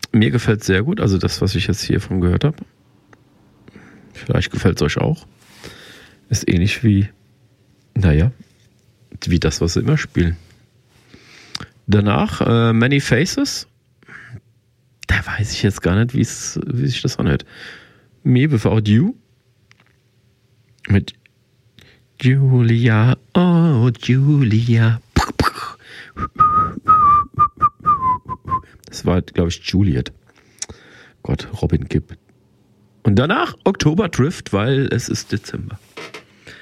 Mir gefällt es sehr gut, also das, was ich jetzt hiervon gehört habe. Vielleicht gefällt es euch auch. Ist ähnlich wie, wie das, was sie immer spielen. Danach Many Faces. Da weiß ich jetzt gar nicht, wie sich das anhört. Me Without You. Mit Julia, oh Julia. Das war, glaube ich, Juliet. Gott, Robin Gibb. Und danach Oktober Drift, weil es ist Dezember.